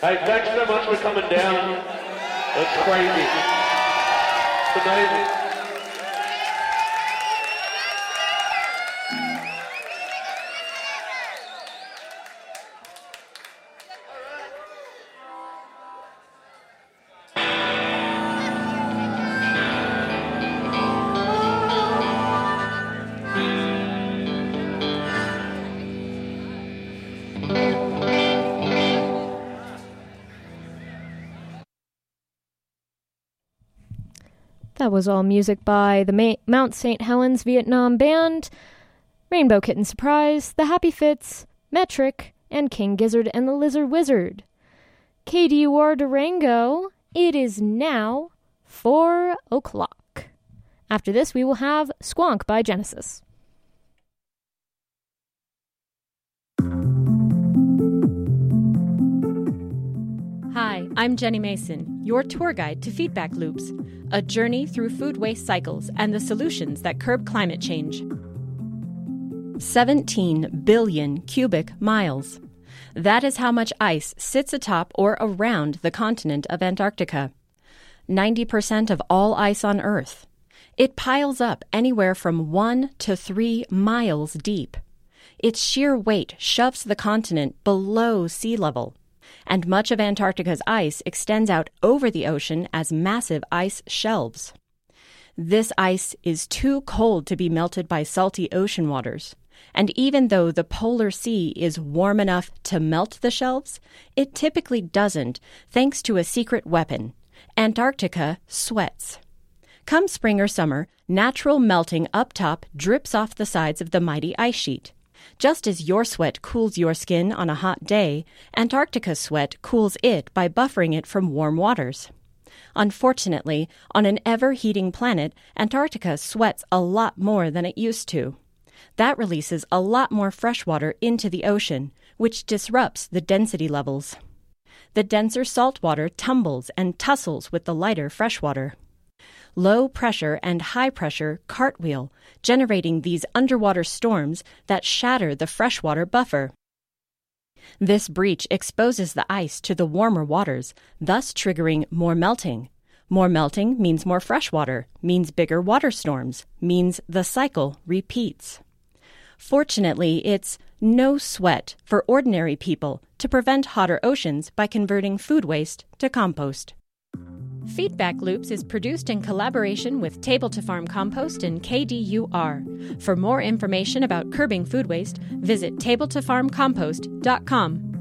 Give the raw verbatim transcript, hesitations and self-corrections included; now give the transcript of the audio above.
Hey, thanks so much for coming down. That's crazy. It's amazing. That was all music by the Ma- Mount Saint Helens Vietnam Band, Rainbow Kitten Surprise, The Happy Fits, Metric, and King Gizzard and the Lizard Wizard. K D U R Durango, it is now four o'clock. After this, we will have Squonk by Genesis. Hi, I'm Jenny Mason, your tour guide to Feedback Loops, a journey through food waste cycles and the solutions that curb climate change. seventeen billion cubic miles. That is how much ice sits atop or around the continent of Antarctica. ninety percent of all ice on Earth. It piles up anywhere from one to three miles deep. Its sheer weight shoves the continent below sea level, and much of Antarctica's ice extends out over the ocean as massive ice shelves. This ice is too cold to be melted by salty ocean waters, and even though the polar sea is warm enough to melt the shelves, it typically doesn't, thanks to a secret weapon. Antarctica sweats. Come spring or summer, natural melting up top drips off the sides of the mighty ice sheet. Just as your sweat cools your skin on a hot day, Antarctica's sweat cools it by buffering it from warm waters. Unfortunately, on an ever-heating planet, Antarctica sweats a lot more than it used to. That releases a lot more fresh water into the ocean, which disrupts the density levels. The denser salt water tumbles and tussles with the lighter freshwater. Low pressure and high pressure cartwheel, generating these underwater storms that shatter the freshwater buffer. This breach exposes the ice to the warmer waters, thus triggering more melting. More melting means more freshwater, means bigger water storms, means the cycle repeats. Fortunately, it's no sweat for ordinary people to prevent hotter oceans by converting food waste to compost. Feedback Loops is produced in collaboration with Table to Farm Compost and K D U R. For more information about curbing food waste, visit table to farm compost dot com.